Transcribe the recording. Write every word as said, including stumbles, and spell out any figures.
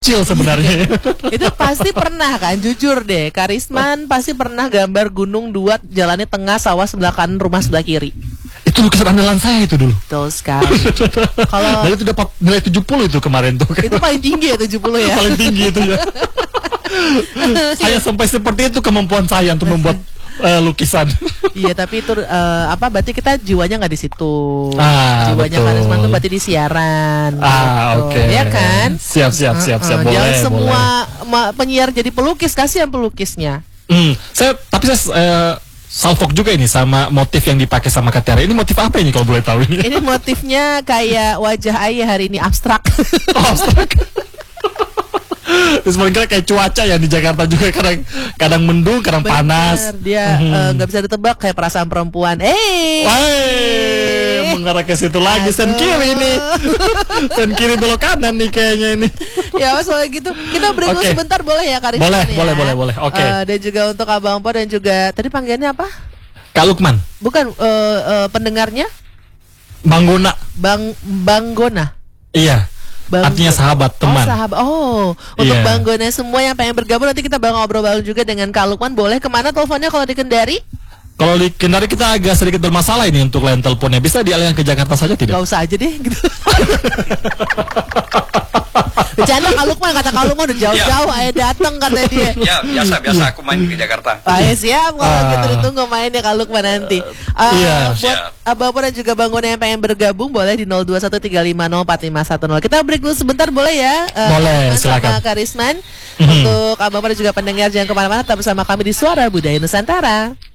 kecil sebenarnya. Itu pasti pernah kan, jujur deh. Karisman pasti pernah gambar gunung dua, jalannya tengah, sawah sebelah kanan, rumah sebelah kiri. Itu lukisan andalan saya itu dulu. Betul sekali. Kalau itu dapat nilai tujuh puluh itu kemarin tuh. Itu paling tinggi ya tujuh puluh ya. Paling tinggi itu ya. Saya sampai seperti itu kemampuan saya untuk membuat uh, lukisan. Iya, tapi itu uh, apa berarti kita jiwanya nggak di situ. Ah, jiwanya betul. Karisman tuh berarti di siaran. Ah, gitu. oke. Okay. Ya kan? Siap, siap, siap, siap. Uh, uh, boleh, jangan semua boleh. penyiar jadi pelukis, kasihan pelukisnya. Hmm, saya tapi saya uh, salfok juga ini sama motif yang dipakai sama Kak Tiara. Ini motif apa ini kalau boleh tahu ini? Ini motifnya kayak wajah Ayah hari ini, abstrak. Oh, abstrak. Terus paling kira kayak cuaca ya di Jakarta juga, kadang kadang mendung, kadang Bener, panas. dia nggak hmm. uh, bisa ditebak, kayak perasaan perempuan. Eh, hey, mengarah ke situ lagi, sen kiri nih, sen kiri belok kanan nih kayaknya ini. Ya mas, soalnya gitu kita break dulu okay. sebentar boleh ya Karisman? Boleh, ya? boleh, boleh, boleh. Oke. Okay. Uh, dan juga untuk Abang Po dan juga tadi panggilannya apa? Kak Lukman. Bukan uh, uh, pendengarnya? Bang Gona. Bang Bang Gona. Iya. Bang Artinya sahabat, teman. Oh, sahabat. Oh, untuk yeah. Bang Gona semua yang pengen bergabung, nanti kita bakal ngobrol bareng juga dengan Kak Lukman. Boleh kemana teleponnya kalau di Kendari? Kalau di Kendari kita agak sedikit bermasalah ini untuk line teleponnya. Bisa dialihkan ke Jakarta saja tidak? Gak usah aja deh gitu. Bercanda Kak Lukman, kata Kak Lukman udah jauh-jauh ayo datang kata dia. Ya biasa biasa aku main ke Jakarta. Ayo siap kalau ah. gitu, ditunggu mainnya Kak Lukman nanti. Uh, iya. Buat Abang dan juga Bang Gona yang pengen bergabung boleh di nol dua satu tiga lima nol empat lima satu nol. Kita break dulu sebentar boleh ya? Uh, boleh, silakan. Karisman. Mm-hmm. Untuk Abang dan juga pendengar jangan kemana-mana, tetap bersama kami di Suara Budaya Nusantara.